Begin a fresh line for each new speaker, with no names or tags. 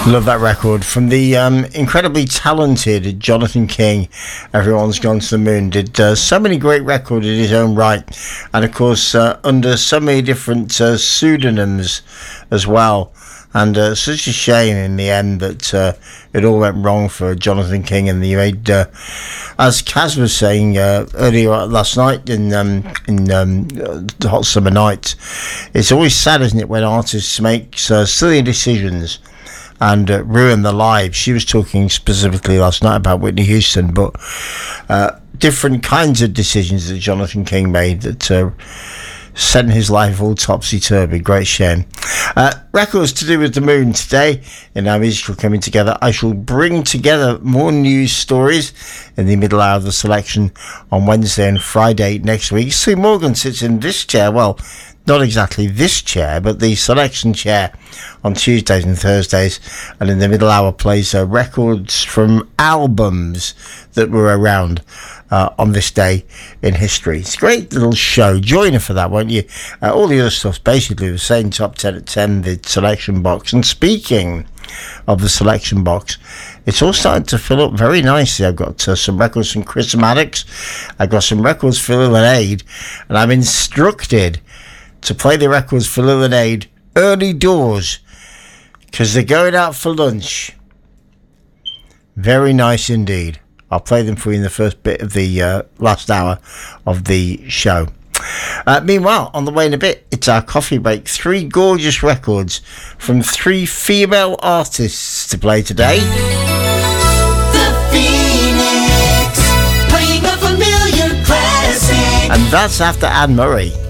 Love that record from the incredibly talented Jonathan King. Everyone's Gone to the Moon. Did so many great records in his own right, and of course under so many different pseudonyms as well. And such a shame in the end that it all went wrong for Jonathan King, and he made, as Kaz was saying earlier last night in the Hot Summer Night, it's always sad, isn't it, when artists make silly decisions and ruin their lives. She was talking specifically last night about Whitney Houston, but different kinds of decisions that Jonathan King made that sent his life all topsy-turvy. Great shame. Records to do with the moon today in our musical coming together. I shall bring together more news stories in the middle hour of the selection on Wednesday and Friday next week. Sue Morgan sits in this chair, well, not exactly this chair, but the selection chair on Tuesdays and Thursdays, and in the middle hour plays records from albums that were around on this day in history. It's a great little show. Join her for that, won't you? All the other stuff's basically the same. Top 10 at 10, the selection box. And speaking of the selection box, it's all starting to fill up very nicely. I've got some records from Chris Maddox. I've got some records for Lil and Aid, and I'm instructed to play the records for Lil and Aid early doors because they're going out for lunch. Very nice indeed. I'll play them for you in the first bit of the last hour of the show. Meanwhile, on the way in a bit, it's our coffee break. 3 gorgeous records from 3 female artists to play today.
The Phoenix, playing a familiar classic.
And that's after Anne Murray.